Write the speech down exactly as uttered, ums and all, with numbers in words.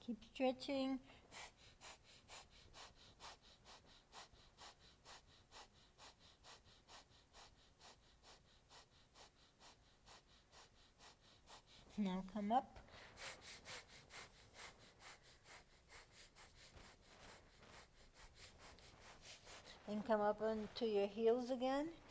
Keep stretching. Now come up. And come up onto your heels again.